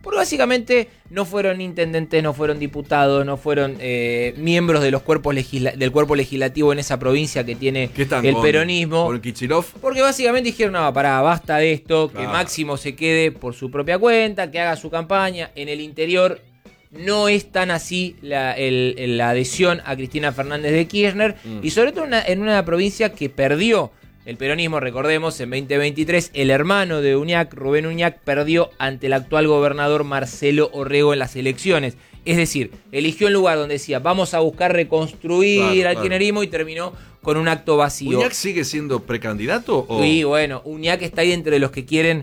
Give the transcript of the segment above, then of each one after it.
Porque básicamente no fueron intendentes, no fueron diputados, no fueron miembros de los del cuerpo legislativo en esa provincia que tiene el peronismo. ¿Con Kicillof? Porque básicamente dijeron, no, pará, basta de esto, que Máximo se quede por su propia cuenta, que haga su campaña. En el interior no es tan así la adhesión a Cristina Fernández de Kirchner, y sobre todo en una provincia que perdió el peronismo. Recordemos, en 2023 el hermano de Uñac, Rubén Uñac, perdió ante el actual gobernador Marcelo Orrego en las elecciones. Es decir, eligió un lugar donde decía, vamos a buscar reconstruir al kirchnerismo, y terminó con un acto vacío. ¿Uñac sigue siendo precandidato? ¿O? Sí, bueno, Uñac está ahí entre los que quieren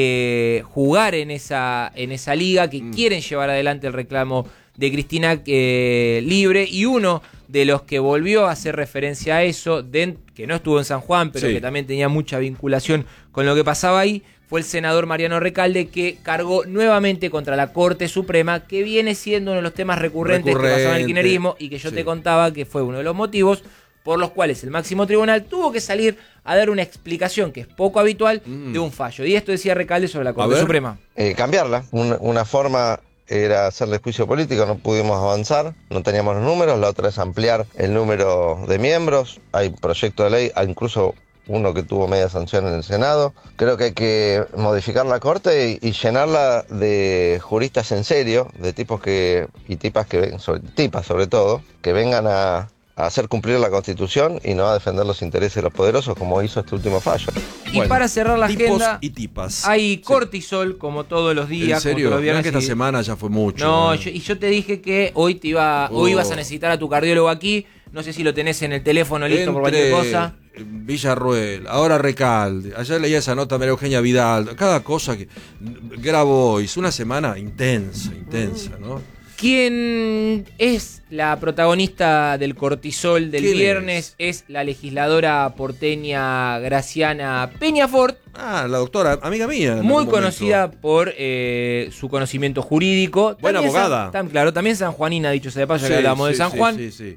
jugar en esa liga, que quieren llevar adelante el reclamo de Cristina libre, y uno de los que volvió a hacer referencia a eso, que no estuvo en San Juan, pero que también tenía mucha vinculación con lo que pasaba ahí, fue el senador Mariano Recalde, que cargó nuevamente contra la Corte Suprema, que viene siendo uno de los temas recurrentes que pasaban en el kirchnerismo, y que yo te contaba que fue uno de los motivos por los cuales el máximo tribunal tuvo que salir a dar una explicación, que es poco habitual, de un fallo. Y esto decía Recalde sobre la Corte Suprema. Cambiarla. Una forma era hacerle juicio político, no pudimos avanzar, no teníamos los números. La otra es ampliar el número de miembros. Hay proyecto de ley, incluso uno que tuvo media sanción en el Senado. Creo que hay que modificar la Corte y llenarla de juristas en serio, de tipos y tipas tipas sobre todo, que vengan a hacer cumplir la Constitución y no a defender los intereses de los poderosos, como hizo este último fallo. Y para cerrar la agenda, y tipas. Hay cortisol, como todos los días. ¿En serio? Los viernes, que esta semana ya fue mucho. No, yo te dije que hoy hoy ibas a necesitar a tu cardiólogo aquí. No sé si lo tenés en el teléfono listo por cualquier cosa. Villarruel, ahora Recalde. Ayer leía esa nota María Eugenia Vidal. Cada cosa que grabó. Hizo una semana intensa, ¿no? ¿Quién es la protagonista del cortisol del viernes? Es la legisladora porteña Graciana Peñafort. La doctora, amiga mía. Muy conocida por su conocimiento jurídico. Buena abogada. Claro, también sanjuanina, dicho sea de paso, que hablamos de San Juan. Sí.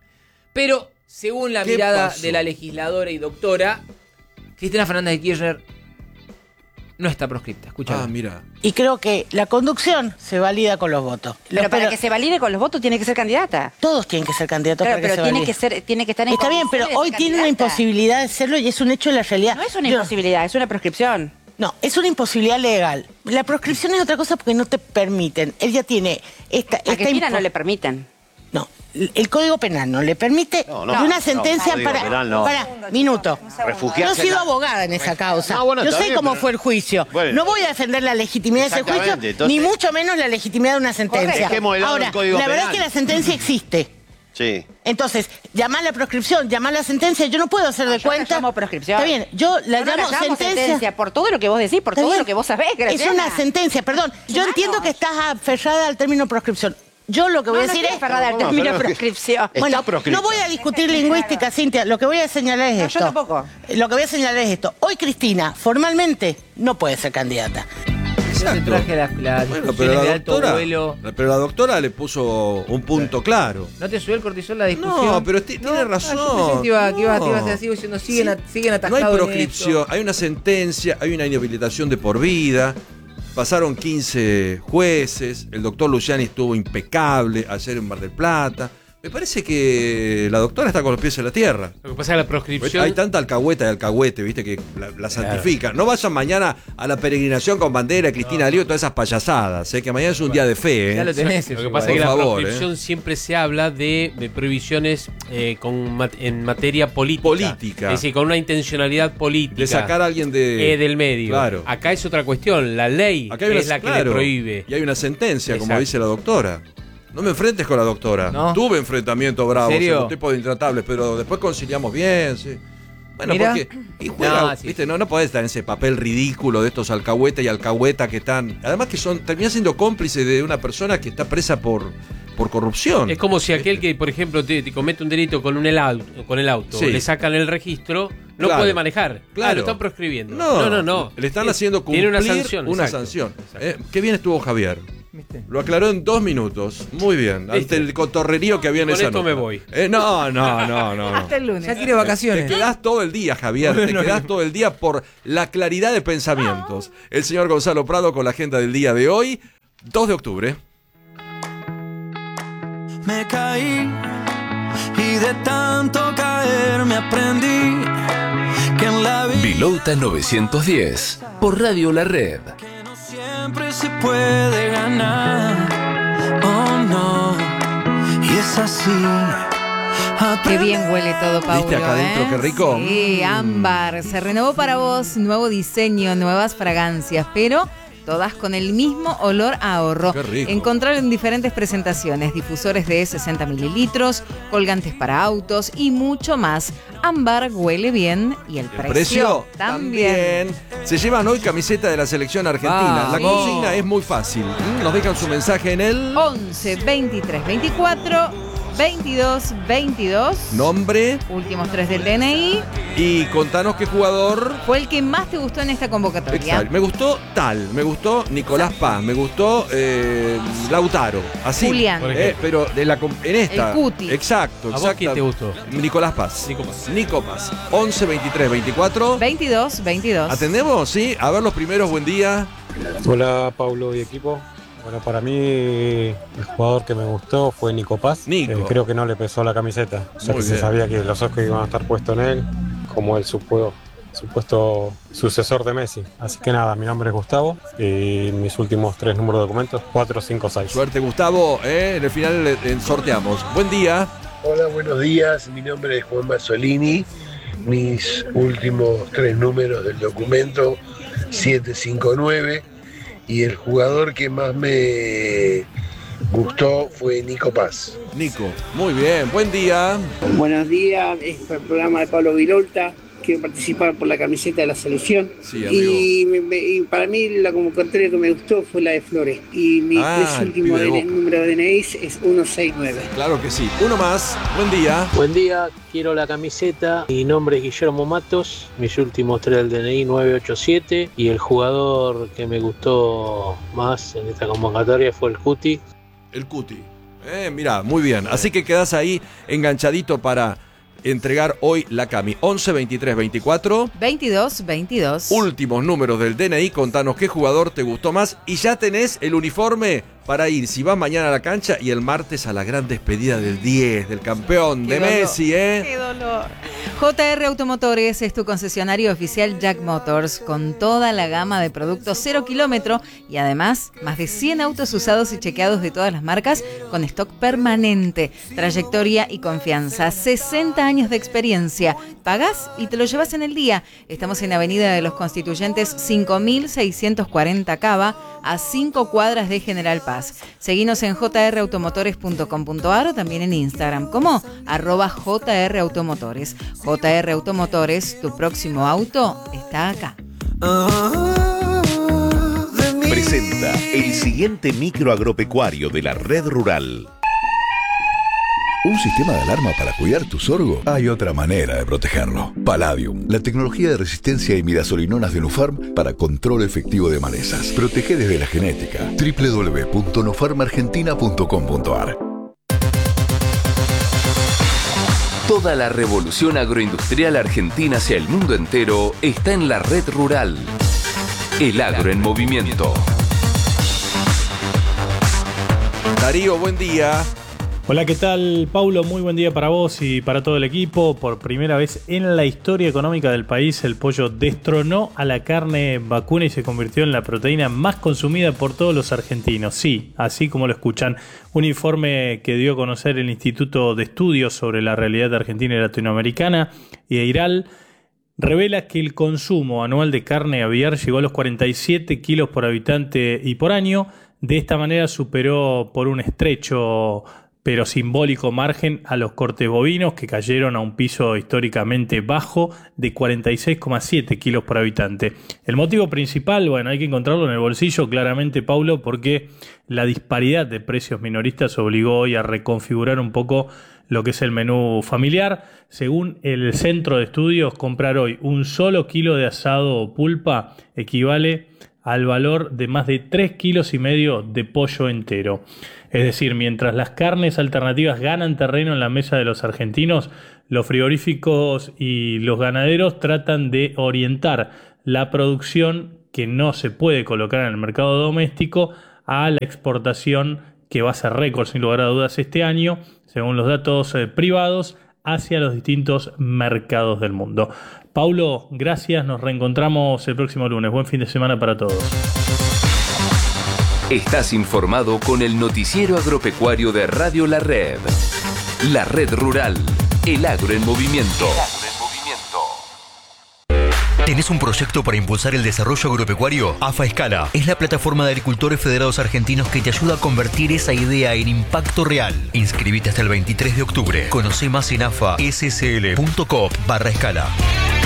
Pero, según la mirada de la legisladora y doctora, Cristina Fernández de Kirchner no está proscripta. Escuchá. Mira. Y creo que la conducción se valida con los votos. Pero para que se valide con los votos tiene que ser candidata. Todos tienen que ser candidatos para que se valide. Tiene que estar en Está bien, pero hoy tiene una imposibilidad de serlo y es un hecho de la realidad. No es una imposibilidad, es una proscripción. No, es una imposibilidad legal. La proscripción es otra cosa porque no te permiten. Él ya tiene esta Cristina no le permiten. No, el Código Penal no le permite una sentencia minuto. Yo he sido abogada en esa causa. Yo sé cómo fue el juicio. No voy a defender la legitimidad de ese juicio, ni mucho menos la legitimidad de una sentencia. Ahora, la verdad es que la sentencia existe. Sí. Entonces, llamar la proscripción, llamar la sentencia, yo no puedo hacer de cuenta. Llamo proscripción. Está bien, yo la llamo sentencia por todo lo que vos decís, por todo lo que vos sabés, Graciana. Es una sentencia, perdón. Yo entiendo que estás aferrada al término proscripción. Yo lo que voy a decir es... aferrada al término proscripción. Bueno, no voy a discutir lingüística, Cintia. Lo que voy a señalar es esto. Yo tampoco. Lo que voy a señalar es esto. Hoy Cristina, formalmente, no puede ser candidata. Exacto. Traje la pero la doctora le puso un punto claro. ¿No te subió el cortisol la discusión? No, pero tiene razón. Yo pensé que ibas a ser así diciendo, siguen atacados. No hay proscripción, hay una sentencia, hay una inhabilitación de por vida. Pasaron 15 jueces, el doctor Luciani estuvo impecable ayer en Mar del Plata. Me parece que la doctora está con los pies en la tierra. Lo que pasa es que la proscripción... Hay tanta alcahueta y alcahuete, viste, que la santifica. No vayan mañana a la peregrinación con bandera, Cristina Lío, todas esas payasadas, que mañana es un día de fe. Ya lo tenés. Lo que pasa es que la proscripción siempre se habla de prohibiciones en materia política. Es decir, con una intencionalidad política. De sacar a alguien del medio. Claro. Acá es otra cuestión, la ley es la que le prohíbe. Y hay una sentencia, como dice la doctora. No me enfrentes con la doctora. ¿No? Tuve enfrentamiento bravo, un tipo de intratables, pero después conciliamos bien, sí. Bueno, ¿mira? Porque juega, ¿viste? No podés estar en ese papel ridículo de estos alcahuetas y alcahuetas que están... Además que terminan siendo cómplices de una persona que está presa por corrupción. Es como si aquel que, por ejemplo, te comete un delito con el auto, le sacan el registro, no puede manejar. Claro. Lo están proscribiendo. No. Le están haciendo cumplir una sanción. Qué bien estuvo Javier. ¿Viste? Lo aclaró en 2 minutos. Muy bien. Ante el cotorrerío que había en esa nota. Con esto me voy. No. Hasta el lunes. Ya quiere vacaciones. Te quedás todo el día, Javier. Te quedás todo el día por la claridad de pensamientos. El señor Gonzalo Prado con la agenda del día de hoy. 2 de octubre. Me caí y de tanto caer me aprendí que en la vida Vilota 910 por Radio La Red. Que no siempre se puede ganar, oh no, y es así. Qué bien huele todo, Paulo. ¿Viste acá adentro? Qué rico. Sí, ámbar. Se renovó para vos, nuevo diseño, nuevas fragancias, pero todas con el mismo olor a ahorro. Qué rico. Encontrarlo en diferentes presentaciones, difusores de 60 mililitros, colgantes para autos y mucho más. Ámbar huele bien y el precio también. Se llevan hoy camiseta de la selección argentina. La consigna es muy fácil. Nos dejan su mensaje en el 11 23 24 22 22. Nombre. Últimos 3 del DNI. Y contanos qué jugador fue el que más te gustó en esta convocatoria. Exacto. Me gustó me gustó Nicolás Paz, me gustó Lautaro, así. Julián. Pero en esta. El Cuti. Exacto. ¿A vos quién te gustó? Nicolás Paz. Nico Paz. 11 23 24 22 22. ¿Atendemos? Sí. A ver los primeros, buen día. Hola, Paulo y equipo. Bueno, para mí el jugador que me gustó fue Nico Paz. Creo que no le pesó la camiseta. O sea, que se sabía que los ojos iban a estar puestos en él, como el supuesto sucesor de Messi. Así que nada, mi nombre es Gustavo y mis últimos 3 números de documentos, 456. Suerte, Gustavo. En el final sorteamos. Buen día. Hola, buenos días. Mi nombre es Juan Masolini. Mis últimos 3 números del documento, 759. Y el jugador que más me gustó fue Nico Paz. Nico, muy bien, buen día. Buenos días, es el programa de Pablo Vilolta. Quiero participar por la camiseta de la selección. Sí, y para mí la convocatoria que me gustó fue la de Flores. Y mi último número de DNI es 169. Claro que sí. Uno más, buen día. Buen día, quiero la camiseta. Mi nombre es Guillermo Matos. Mis últimos 3 del DNI 987. Y el jugador que me gustó más en esta convocatoria fue el Cuti. El Cuti. Mirá, muy bien. Así que quedás ahí enganchadito para entregar hoy la Cami. 11 23 24 22 22. Últimos números del DNI. Contanos qué jugador te gustó más. Y ya tenés el uniforme para ir, si vas mañana a la cancha, y el martes a la gran despedida del 10, del campeón de Messi, ¡Qué dolor! JR Automotores es tu concesionario oficial Jack Motors, con toda la gama de productos 0 kilómetro y además más de 100 autos usados y chequeados de todas las marcas con stock permanente, trayectoria y confianza, 60 años de experiencia. Pagás y te lo llevas en el día. Estamos en Avenida de los Constituyentes 5640 Cava, a 5 cuadras de General Paz. Seguinos en jrautomotores.com.ar o también en Instagram como @jrautomotores. JR Automotores, tu próximo auto está acá. Presenta el siguiente micro agropecuario de la Red Rural. ¿Un sistema de alarma para cuidar tu sorgo? Hay otra manera de protegerlo. Palladium, la tecnología de resistencia a imidazolinonas de Nufarm para control efectivo de malezas. Protege desde la genética. www.nufarmargentina.com.ar. Toda la revolución agroindustrial argentina hacia el mundo entero está en la Red Rural. El agro en movimiento. Darío, buen día. Hola, ¿qué tal, Paulo? Muy buen día para vos y para todo el equipo. Por primera vez en la historia económica del país, el pollo destronó a la carne vacuna y se convirtió en la proteína más consumida por todos los argentinos. Sí, así como lo escuchan. Un informe que dio a conocer el Instituto de Estudios sobre la Realidad Argentina y Latinoamericana, IEIRAL, revela que el consumo anual de carne aviar llegó a los 47 kilos por habitante y por año. De esta manera superó por un estrecho pero simbólico margen a los cortes bovinos, que cayeron a un piso históricamente bajo de 46,7 kilos por habitante. El motivo principal, bueno, hay que encontrarlo en el bolsillo, claramente, Paulo, porque la disparidad de precios minoristas obligó hoy a reconfigurar un poco lo que es el menú familiar. Según el Centro de Estudios, comprar hoy un solo kilo de asado o pulpa equivale al valor de más de 3,5 kilos de pollo entero. Es decir, mientras las carnes alternativas ganan terreno en la mesa de los argentinos, los frigoríficos y los ganaderos tratan de orientar la producción que no se puede colocar en el mercado doméstico a la exportación, que va a ser récord sin lugar a dudas este año, según los datos privados, hacia los distintos mercados del mundo. Paulo, gracias, nos reencontramos el próximo lunes. Buen fin de semana para todos. Estás informado con el noticiero agropecuario de Radio La Red. La Red Rural, el agro en movimiento. ¿Tenés un proyecto para impulsar el desarrollo agropecuario? AFA Escala es la plataforma de agricultores federados argentinos que te ayuda a convertir esa idea en impacto real. Inscribite hasta el 23 de octubre. Conoce más en afascl.coop/escala.